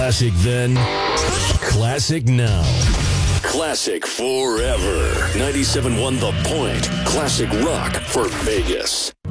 Classic then, classic now. Classic forever. 97.1 The Point. Classic rock for Vegas.